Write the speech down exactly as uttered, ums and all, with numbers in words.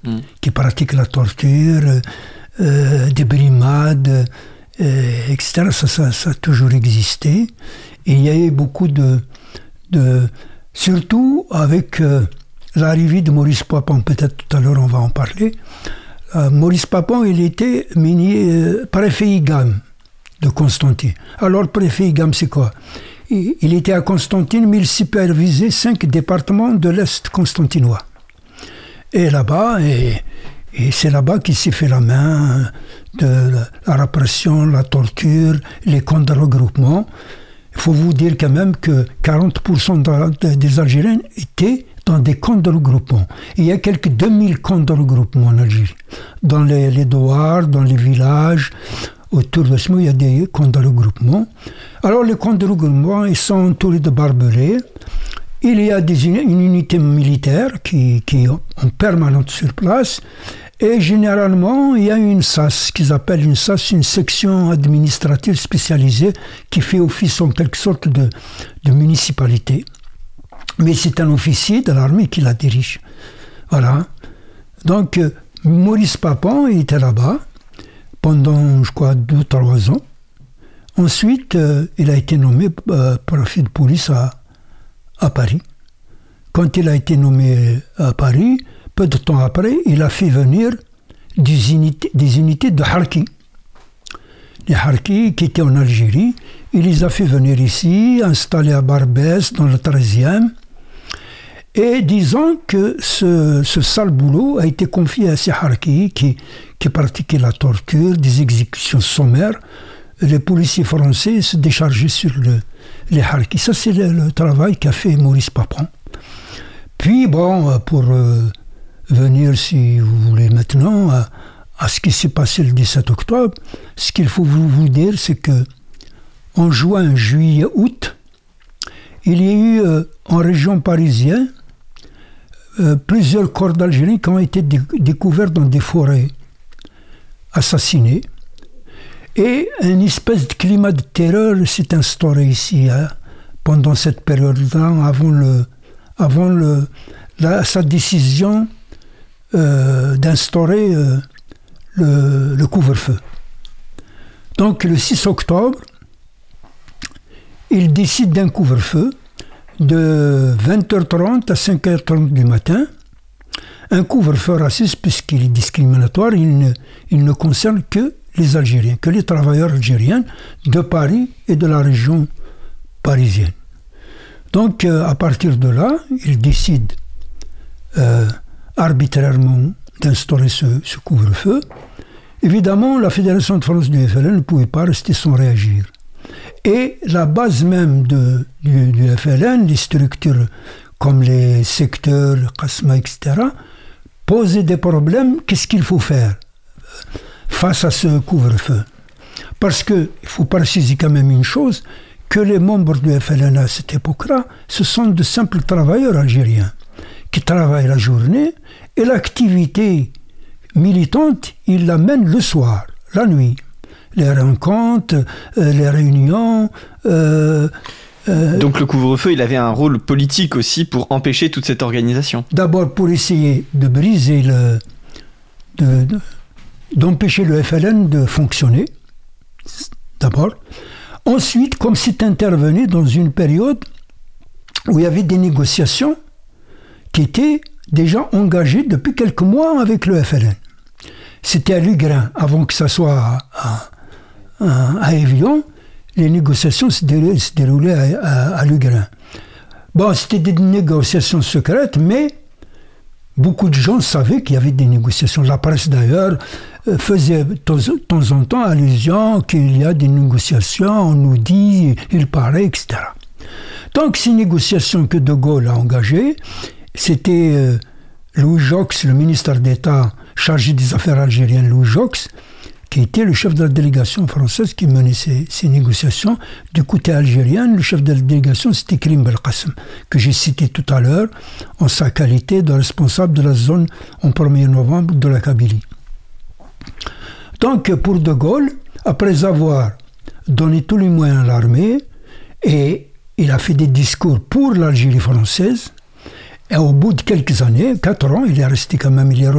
mmh. qui pratiquent la torture, euh, des brimades, euh, et cetera. Ça, ça, ça a toujours existé. Et il y a eu beaucoup de... de surtout avec euh, l'arrivée de Maurice Papon, peut-être tout à l'heure on va en parler. Euh, Maurice Papon, il était mini, euh, préfet IGAM de Constantine. Alors, préfet IGAM, c'est quoi? il, il était à Constantine, mais il supervisait cinq départements de l'Est constantinois. Et là-bas, et, et c'est là-bas qu'il s'est fait la main de la, la répression, la torture, les camps de regroupement. Il faut vous dire quand même que quarante pour cent de, de, des Algériens étaient dans des camps de regroupement. Il y a quelques deux mille camps de regroupement en Algérie. Dans les, les douars, dans les villages, autour de ce mot, il y a des camps de regroupement. Alors les camps de regroupement, ils sont entourés de barbelés. Il y a des, une unité militaire qui, qui est en permanence sur place. Et généralement, il y a une S A S, qu'ils appellent une S A S, une section administrative spécialisée, qui fait office en quelque sorte de, de municipalité. Mais c'est un officier de l'armée qui la dirige. Voilà. Donc, euh, Maurice Papon, il était là-bas pendant, je crois, deux, trois ans. Ensuite, euh, il a été nommé euh, préfet de police à, à Paris. Quand il a été nommé à Paris, peu de temps après, il a fait venir des unités, des unités de Harki. Les Harki qui étaient en Algérie, il les a fait venir ici, installés à Barbès, dans le treizième. Et disons que ce, ce sale boulot a été confié à ces Harki qui, qui pratiquaient la torture, des exécutions sommaires. Les policiers français se déchargeaient sur le, les Harki. Ça, c'est le, le travail qu'a fait Maurice Papon. Puis, bon, pour euh, venir, si vous voulez, maintenant, à, à ce qui s'est passé le dix-sept octobre, ce qu'il faut vous, vous dire, c'est que en juin, juillet, août, il y a eu euh, en région parisienne euh, plusieurs corps d'Algériens qui ont été dé- découverts dans des forêts, assassinés. Et une espèce de climat de terreur s'est instauré ici, hein, pendant cette période-là, avant, le, avant le, la, sa décision euh, d'instaurer euh, le, le couvre-feu. Donc le six octobre, il décide d'un couvre-feu de vingt heures trente à cinq heures trente du matin. Un couvre-feu raciste puisqu'il est discriminatoire, il ne, il ne concerne que les Algériens, que les travailleurs algériens de Paris et de la région parisienne. Donc, euh, à partir de là, il décide euh, arbitrairement d'instaurer ce, ce couvre-feu. Évidemment, la Fédération de France du F L N ne pouvait pas rester sans réagir. Et la base même de, du, du F L N, les structures comme les secteurs, le Qasma, et cetera, posaient des problèmes. Qu'est-ce qu'il faut faire face à ce couvre-feu? Parce qu'il faut préciser quand même une chose, que les membres du F L N à cette époque-là, ce sont de simples travailleurs algériens qui travaillent la journée et l'activité militante, ils l'amènent le soir, la nuit. Les rencontres, euh, les réunions... Euh, euh, Donc le couvre-feu, il avait un rôle politique aussi pour empêcher toute cette organisation. D'abord pour essayer de briser le... De, de, d'empêcher le F L N de fonctionner, d'abord. Ensuite, comme c'est intervenu dans une période où il y avait des négociations qui étaient déjà engagées depuis quelques mois avec le F L N. C'était à Lugrin, avant que ça soit à, à, à Évian, les négociations se déroulaient, se déroulaient à, à, à Lugrin. Bon, c'était des négociations secrètes, mais beaucoup de gens savaient qu'il y avait des négociations. La presse, d'ailleurs, faisait de temps en temps allusion qu'il y a des négociations, on nous dit, il paraît, et cetera. Donc, ces négociations que De Gaulle a engagées, c'était euh, Louis Jox, le ministre d'État chargé des affaires algériennes, Louis Jox, qui était le chef de la délégation française qui menait ces, ces négociations. Du côté algérien, le chef de la délégation, c'était Karim Belkacem, que j'ai cité tout à l'heure, en sa qualité de responsable de la zone en premier novembre de la Kabylie. Donc, pour De Gaulle, après avoir donné tous les moyens à l'armée, et il a fait des discours pour l'Algérie française, et au bout de quelques années, quatre ans, il est resté quand même, il est